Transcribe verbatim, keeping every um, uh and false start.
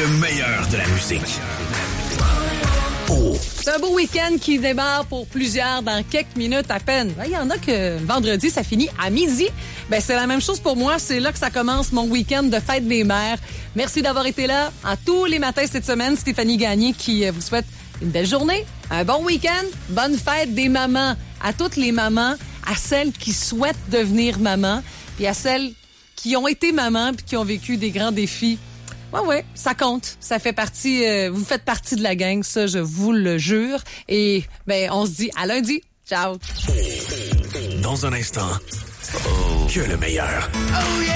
Le meilleur de la musique. Oh. C'est un beau week-end qui démarre pour plusieurs dans quelques minutes à peine. Il y en a que vendredi, ça finit à midi. Ben, c'est la même chose pour moi. C'est là que ça commence mon week-end de fête des mères. Merci d'avoir été là à tous les matins cette semaine. Stéphanie Gagné qui vous souhaite une belle journée, un bon week-end, bonne fête des mamans. À toutes les mamans, à celles qui souhaitent devenir maman, puis à celles qui ont été mamans puis qui ont vécu des grands défis. Ouais, ouais, ça compte. Ça fait partie, euh, vous faites partie de la gang, ça, je vous le jure. Et, ben, on se dit à lundi. Ciao. Dans un instant, que le meilleur. Oh yeah!